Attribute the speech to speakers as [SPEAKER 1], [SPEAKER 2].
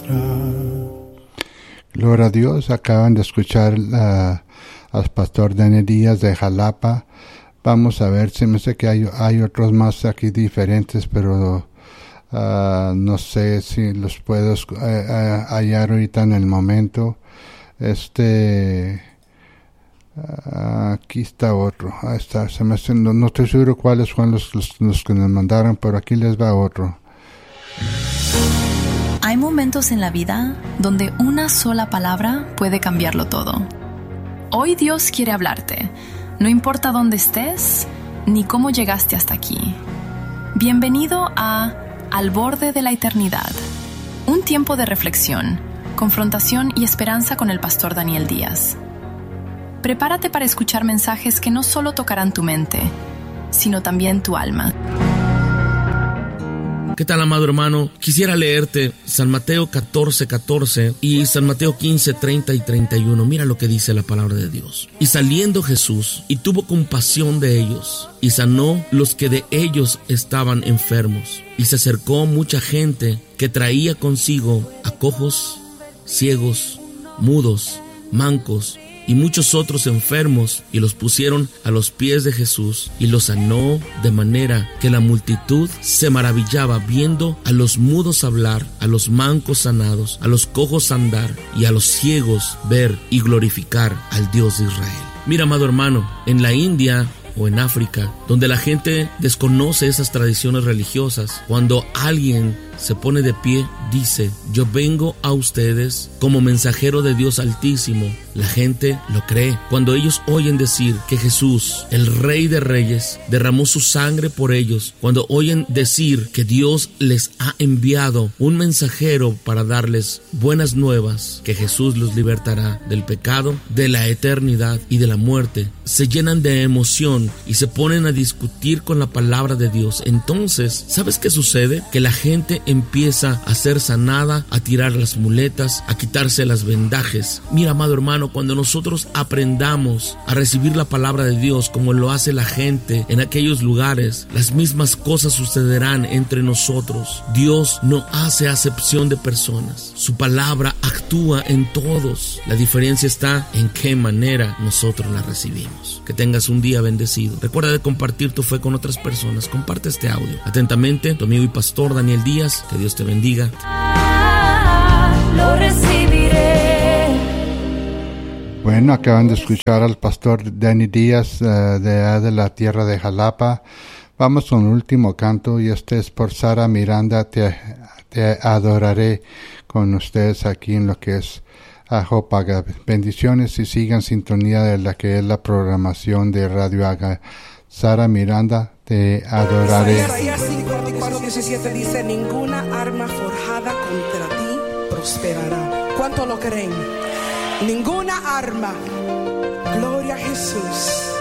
[SPEAKER 1] Gloria a Dios. Acaban de escuchar al pastor Daniel Díaz de Jalapa. Vamos a ver, se me hace que hay otros más aquí diferentes, pero no sé si los puedo hallar ahorita en el momento. Aquí está otro. Ahí está. Se me hace, no estoy seguro cuáles fueron los que nos mandaron, pero aquí les va otro.
[SPEAKER 2] Hay momentos en la vida donde una sola palabra puede cambiarlo todo. Hoy Dios quiere hablarte. No importa dónde estés, ni cómo llegaste hasta aquí. Bienvenido a Al Borde de la Eternidad. Un tiempo de reflexión, confrontación y esperanza con el pastor Daniel Díaz. Prepárate para escuchar mensajes que no solo tocarán tu mente, sino también tu alma.
[SPEAKER 3] ¿Qué tal, amado hermano? Quisiera leerte San Mateo 14:14 y San Mateo 15:30 y 31. Mira lo que dice la palabra de Dios. Y saliendo Jesús, y tuvo compasión de ellos, y sanó los que de ellos estaban enfermos. Y se acercó mucha gente que traía consigo a cojos, ciegos, mudos, mancos, y muchos otros enfermos, y los pusieron a los pies de Jesús, y los sanó, de manera que la multitud se maravillaba viendo a los mudos hablar, a los mancos sanados, a los cojos andar, y a los ciegos ver y glorificar al Dios de Israel. Mira, amado hermano, en la India o en África, donde la gente desconoce esas tradiciones religiosas, cuando alguien se pone de pie, dice: yo vengo a ustedes como mensajero de Dios Altísimo, la gente lo cree. Cuando ellos oyen decir que Jesús, el Rey de Reyes, derramó su sangre por ellos, cuando oyen decir que Dios les ha enviado un mensajero para darles buenas nuevas, que Jesús los libertará del pecado, de la eternidad y de la muerte, se llenan de emoción y se ponen a discutir con la palabra de Dios. Entonces, ¿sabes qué sucede? Que la gente empieza a ser sanada, a tirar las muletas, a quitarse las vendajes. Mira, amado hermano, cuando nosotros aprendamos a recibir la palabra de Dios como lo hace la gente en aquellos lugares, las mismas cosas sucederán entre nosotros. Dios no hace acepción de personas. Su palabra actúa en todos. La diferencia está en qué manera nosotros la recibimos. Que tengas un día bendecido. Recuerda de compartir tu fe con otras personas. Comparte este audio. Atentamente, tu amigo y pastor Daniel Díaz. Que Dios te bendiga.
[SPEAKER 4] Lo recibiré.
[SPEAKER 1] Bueno, acaban de escuchar al pastor Dani Díaz de la tierra de Jalapa. Vamos con el último canto, y este es por Sara Miranda. Te adoraré, con ustedes aquí en lo que es Ajopaga. Bendiciones y sigan sintonía de la que es la programación de Radio Haga. Sara Miranda, te adoraré.
[SPEAKER 5] Isaías 54:17 dice: ninguna arma forjada contra ti prosperará. ¿Cuánto lo creen? Ninguna arma. Gloria a Jesús.